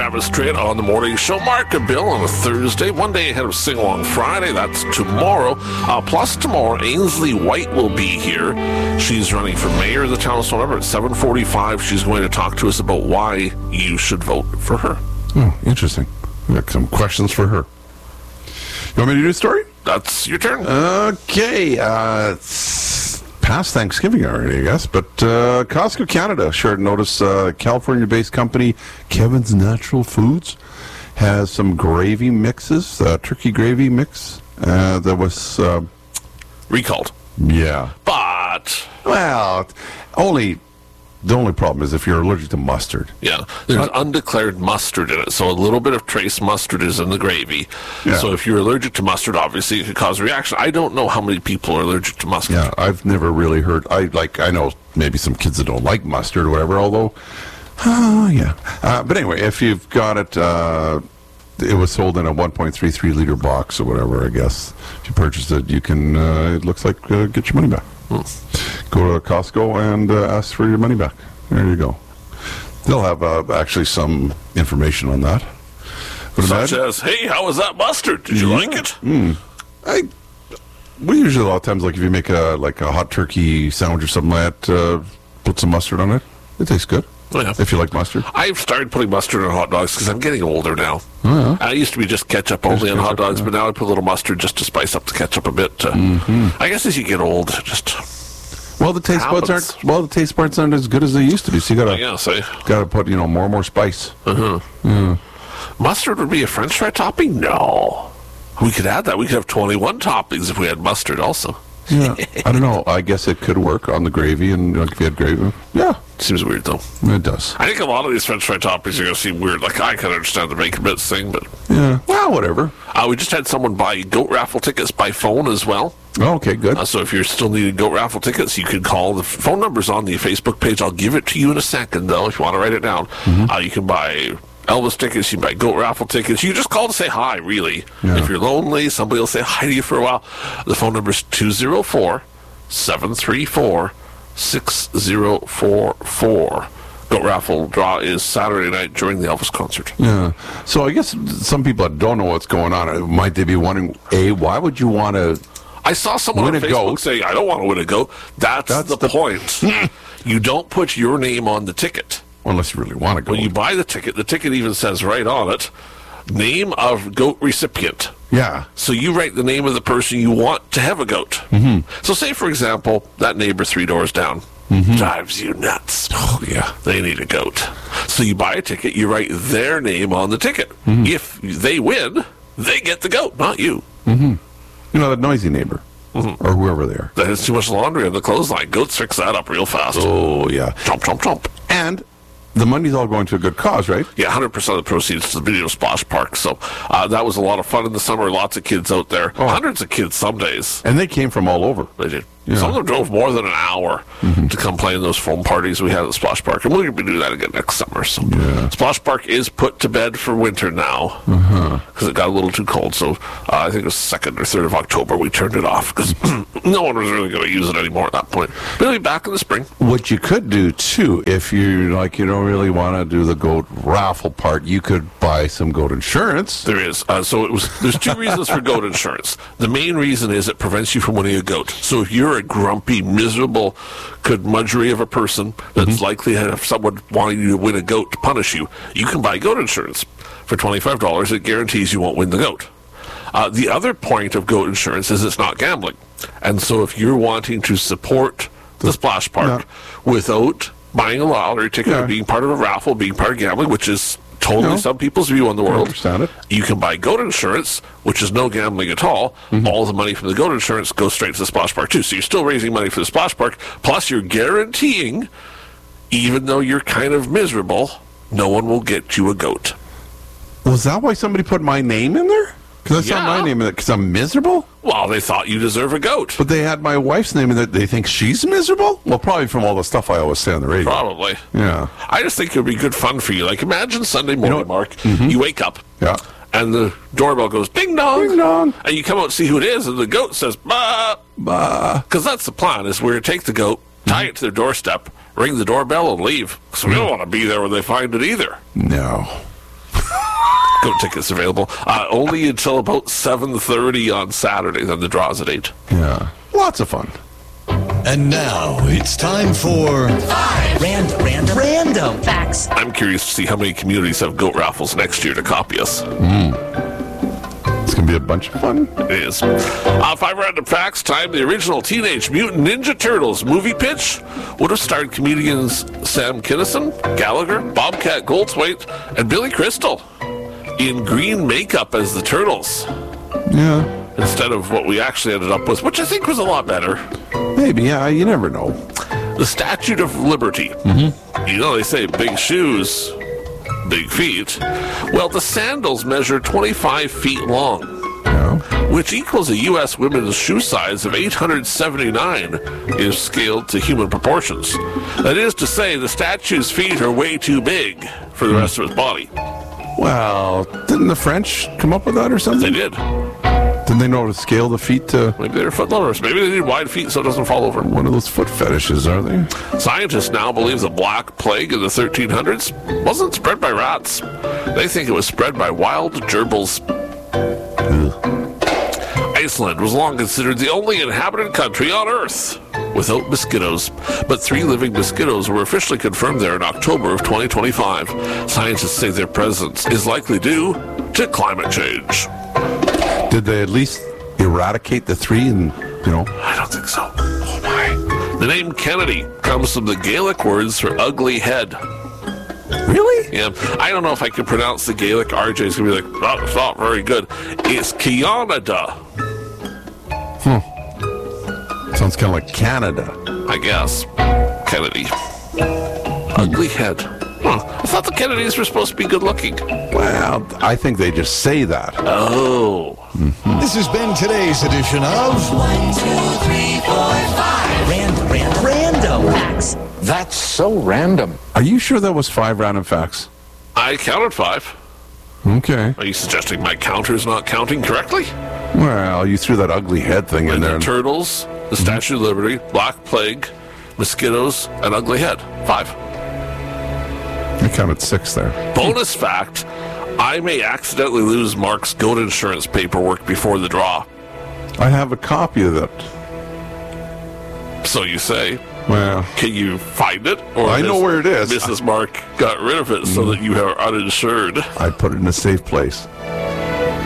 Travis Tritt on the morning show. Mark and Bill on a Thursday, one day ahead of Sing Along Friday. That's tomorrow. Plus tomorrow, Ainsley White will be here. She's running for mayor of the town of Stone River at 7:45. She's going to talk to us about why you should vote for her. Oh, interesting. We got some questions for her. You want me to do a story? That's your turn. Okay. It's past Thanksgiving already, I guess. But Costco Canada shared notice California-based company Kevin's Natural Foods has some gravy mixes, turkey gravy mix that was... recalled. Yeah. But... Well, the only problem is if you're allergic to mustard. Yeah, there's undeclared mustard in it, so a little bit of trace mustard is in the gravy. Yeah. So if you're allergic to mustard, obviously it could cause a reaction. I don't know how many people are allergic to mustard. Yeah, I've never really heard. I know maybe some kids that don't like mustard or whatever. Although, yeah. But anyway, if you've got it, it was sold in a 1.33 liter box or whatever. I guess if you purchased it, you can. It looks like get your money back. Go to Costco and ask for your money back. There you go. They'll have actually some information on that. Such as, hey, how was that mustard? Did you like it? We usually a lot of times, like if you make a hot turkey sandwich or something like that, put some mustard on it. It tastes good. Oh, yeah. If you like mustard. I've started putting mustard on hot dogs because I'm getting older now. Oh, yeah. I used to be just ketchup only on hot dogs, but now I put a little mustard just to spice up the ketchup a bit. I guess as you get old, well, the taste buds aren't as good as they used to be. So you gotta put more and more spice. Mustard would be a French fry topping? No. We could add that. We could have 21 toppings if we had mustard also. Yeah, I don't know. I guess it could work on the gravy, and if you had gravy, yeah. Seems weird, though. It does. I think a lot of these French fry toppings are going to seem weird. Like, I can understand the bacon bits thing, but... Yeah, well, whatever. We just had someone buy goat raffle tickets by phone as well. Oh, okay, good. So if you're still needing goat raffle tickets, you can call. The phone number's on the Facebook page. I'll give it to you in a second, though, if you want to write it down. You can buy... Elvis tickets, you buy goat raffle tickets. You just call to say hi, really. Yeah. If you're lonely, somebody will say hi to you for a while. The phone number is 204-734-6044. Goat raffle draw is Saturday night during the Elvis concert. Yeah. So I guess some people that don't know what's going on, might they be wondering, why would you want to... I saw someone on Facebook saying, I don't want to win a goat. That's the point. You don't put your name on the ticket. Unless you really want to go. When you buy the ticket even says right on it, name of goat recipient. Yeah. So you write the name of the person you want to have a goat. So say, for example, that neighbor 3 doors down drives you nuts. Oh, yeah. They need a goat. So you buy a ticket, you write their name on the ticket. If they win, they get the goat, not you. You know, that noisy neighbor. Or whoever they are. That has too much laundry on the clothesline. Goats fix that up real fast. Oh, yeah. Chomp, chomp, chomp. And... the money's all going to a good cause, right? Yeah, 100% of the proceeds to the Video Splash Park. So that was a lot of fun in the summer. Lots of kids out there. Hundreds of kids some days. And they came from all over. They did. Yeah. Some of them drove more than an hour to come play in those foam parties we had at the Splash Park. And we're going to do that again next summer. So Splash Park is put to bed for winter now because it got a little too cold. So I think it was 2nd or 3rd of October we turned it off because no one was really going to use it anymore at that point. But it'll be back in the spring. What you could do, too, if you don't really want to do the goat raffle part, you could buy some goat insurance. There is. There's 2 reasons for goat insurance. The main reason is it prevents you from winning a goat. So if you're a grumpy, miserable curmudgery of a person that's likely to have someone wanting you to win a goat to punish you, you can buy goat insurance. For $25, it guarantees you won't win the goat. The other point of goat insurance is it's not gambling. And so if you're wanting to support the Splash Park without buying a lottery ticket or being part of a raffle, being part of gambling, which is totally some people's view on the world. I understand it. You can buy goat insurance, which is no gambling at all. All the money from the goat insurance goes straight to the Splash Park, too. So you're still raising money for the Splash Park, plus you're guaranteeing, even though you're kind of miserable, no one will get you a goat. Was that why somebody put my name in there? Because I saw my name in it because I'm miserable? Well, they thought you deserve a goat. But they had my wife's name in there. They think she's miserable? Well, probably from all the stuff I always say on the radio. Probably. Yeah. I just think it would be good fun for you. Like, imagine Sunday morning, Mark, you wake up, and the doorbell goes, ding dong. Ding dong. And you come out and see who it is, and the goat says, bah. Bah. Because that's the plan, is we're going to take the goat, tie it to their doorstep, ring the doorbell, and leave. So we don't want to be there when they find it either. No. Goat tickets available. Only until about 7:30 on Saturday. Then the draw's at 8. Yeah. Lots of fun. And now it's time for 5 random facts. I'm curious to see how many communities have goat raffles next year to copy us. It's going to be a bunch of fun. It is. 5 random facts. Time the original Teenage Mutant Ninja Turtles movie pitch would have starred comedians Sam Kinison, Gallagher, Bobcat Goldthwait, and Billy Crystal in green makeup as the Turtles, Yeah. instead of what we actually ended up with, which I think was a lot better. Maybe, yeah. You never know. The Statue of Liberty. You know, they say big shoes, big feet. Well, the sandals measure 25 feet long, Yeah. which equals a U.S. women's shoe size of 879 if scaled to human proportions. That is to say, the statue's feet are way too big for the rest of his body. Well, didn't the French come up with that or They something? did. Didn't they know how to scale the feet to Maybe they're foot lovers. Maybe they need wide feet so it doesn't fall over. one of those foot fetishes, are they? Scientists now believe the Black Plague in the 1300s wasn't spread by rats. They think it was spread by wild gerbils. Iceland was long considered the only inhabited country on Earth without mosquitoes, but 3 living mosquitoes were officially confirmed there in October of 2025. Scientists say their presence is likely due to climate change. Did they at least eradicate the 3 and, I don't think so. Oh my. The name Kennedy comes from the Gaelic words for ugly head. Really? Yeah, I don't know if I can pronounce the Gaelic. RJ's gonna be like, oh, it's not very good. It's Kianada, Sounds kind of like Canada. I guess. Kennedy. Ugly head. Huh. I thought the Kennedys were supposed to be good looking. Well, I think they just say that. Oh. This has been today's edition of 1, 2, 3, 4, 5 random facts. That's so random. Are you sure that was 5 random facts? I counted 5. Okay. Are you suggesting my counter's not counting correctly? Well, you threw that ugly head thing in And there. the Turtles, the Statue of Liberty, Black Plague, mosquitoes, and ugly head. 5. I counted 6 there. Bonus fact, I may accidentally lose Mark's goat insurance paperwork before the draw. I have a copy of that. So you say. Well, Can you find it? Or I know has where it is. Mrs. Mark got rid of it so that you are uninsured. I put it in a safe place.